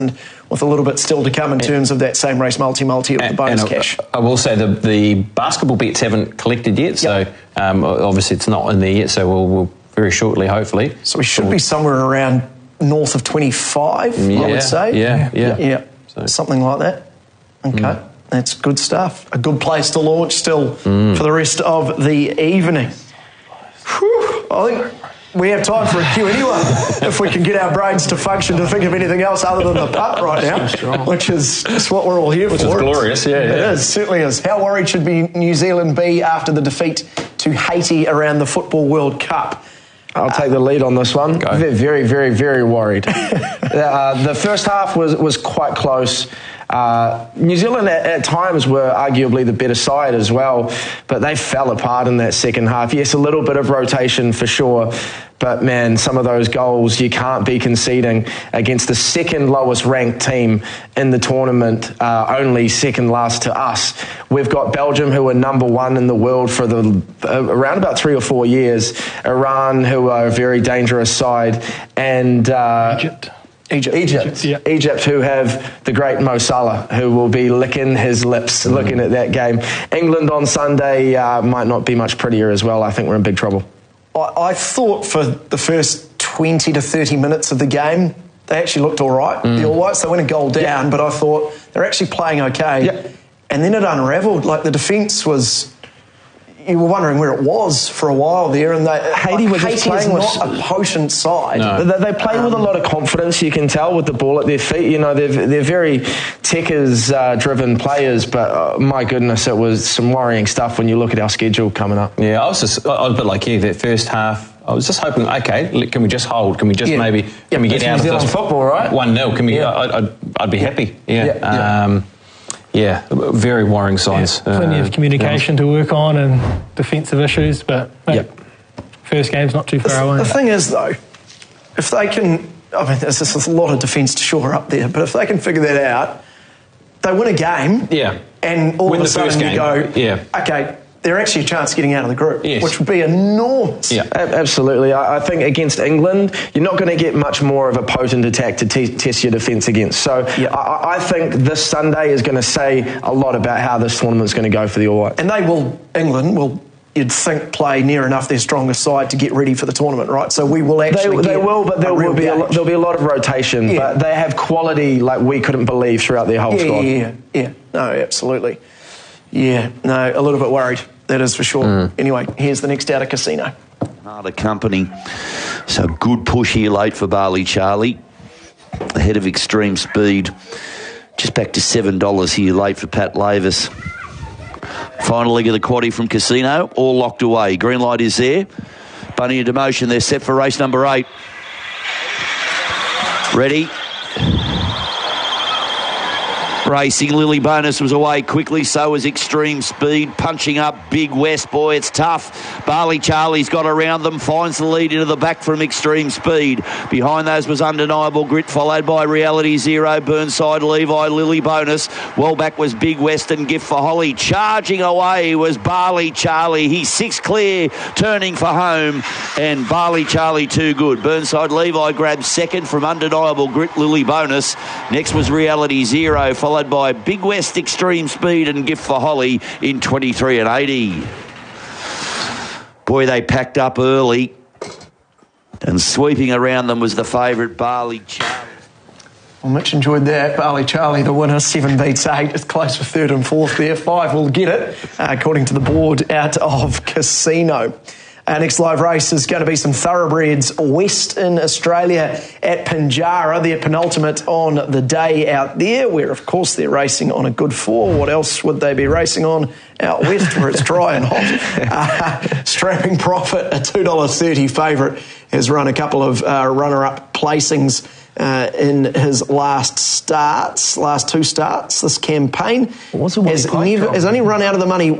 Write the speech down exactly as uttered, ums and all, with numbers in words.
with a little bit still to come in terms of that same race multi-multi of the bonus and cash. I, I will say the the basketball bets haven't collected yet, so yep. um, obviously it's not in there yet, so we'll, we'll very shortly, hopefully. So we should be somewhere around north of twenty-five, yeah, I would say. Yeah, yeah. Yeah, yeah. So. Something like that. Okay, mm. That's good stuff. A good place to launch still mm. for the rest of the evening. Whew, I think we have time for a Q anyway, if we can get our brains to function to think of anything else other than the putt right now, which is just what we're all here which for. Which is glorious, yeah. It yeah. is, certainly is. How worried should be New Zealand be after the defeat to Haiti around the Football World Cup? I'll take the lead on this one. Go. They're very, very, very worried. uh, the first half was, was quite close. Uh, New Zealand at, at times were arguably the better side as well, but they fell apart in that second half. Yes, a little bit of rotation for sure, but man, some of those goals you can't be conceding against the second lowest ranked team in the tournament, uh, only second last to us. We've got Belgium, who are number one in the world for the uh, around about three or four years, Iran, who are a very dangerous side, and uh, Egypt. Egypt, Egypt, Egypt, yeah. Egypt, who have the great Mo Salah, who will be licking his lips mm. looking at that game. England on Sunday uh, might not be much prettier as well. I think we're in big trouble. I, I thought for the first twenty to thirty minutes of the game, they actually looked all right. Mm. The All Whites, they went a goal down, yeah. but I thought they're actually playing okay. Yeah. And then it unravelled. Like the defence was... You were wondering where it was for a while there, and they, Haiti like, was Haiti playing is with, not a potent side. No. They, they play um, with a lot of confidence. You can tell with the ball at their feet. You know, they're they're very Techers-driven uh, players, but uh, my goodness, it was some worrying stuff when you look at our schedule coming up. Yeah, I was just I was a bit like you. That first half, I was just hoping, okay, can we just hold? Can we just yeah. maybe can yeah, we get out New of this football, right? One nil. Can we? Yeah. I, I'd, I'd be happy. Yeah. yeah, yeah. Um, Yeah, very worrying signs. Yeah, plenty uh, of communication yeah. to work on and defensive issues, but mate, yep. first game's not too far the, away. The thing is, though, if they can, I mean, there's just a lot of defence to shore up there, but if they can figure that out, they win a game, yeah, and all win of a sudden you go, yeah. okay, they're actually a chance of getting out of the group, yes. which would be enormous. Yeah, absolutely. I, I think against England, you're not going to get much more of a potent attack to t- test your defence against. So yeah. I, I think this Sunday is going to say a lot about how this tournament's going to go for the All Whites. And they will, England will, you'd think, play near enough their strongest side to get ready for the tournament, right? So we will actually They, get they will, but there will be a, there'll be a lot of rotation. Yeah. But they have quality like we couldn't believe throughout their whole yeah, squad. Yeah, yeah, no, absolutely. Yeah, no, a little bit worried. That is for sure. Mm. Anyway, here's the next out of Casino. Harder company. So good push here late for Barley Charlie. Ahead of Extreme Speed. Just back to seven dollars here late for Pat Lavis. Final leg of the quaddie from Casino. All locked away. Green light is there. Bunny into motion. They're set for race number eight. Ready. Racing, Lily Bonus was away quickly, so was Extreme Speed, punching up Big West. Boy, it's tough. Barley Charlie's got around them, finds the lead into the back from Extreme Speed. Behind those was Undeniable Grit, followed by Reality Zero, Burnside, Levi, Lily Bonus. Well back was Big West and Gift for Holly. Charging away was Barley Charlie. He's six clear, turning for home, and Barley Charlie too good. Burnside, Levi grabs second from Undeniable Grit, Lily Bonus. Next was Reality Zero, followed by Big West, Extreme Speed and Gift for Holly in twenty-three and eighty. Boy, they packed up early, and sweeping around them was the favourite Barley Charlie. Well, Mitch enjoyed that. Barley Charlie, the winner, seven beats eight. It's close for third and fourth there. Five will get it, uh, according to the board out of Casino. Our next live race is going to be some thoroughbreds Western Australia at Pinjarra, their penultimate on the day out there, where, of course, they're racing on a good four. What else would they be racing on out west where it's dry and hot? Uh, Strapping Profit, a two dollars thirty favourite, has run a couple of uh, runner-up placings uh, in his last starts, last two starts this campaign. What's a has, never, has only run out of the money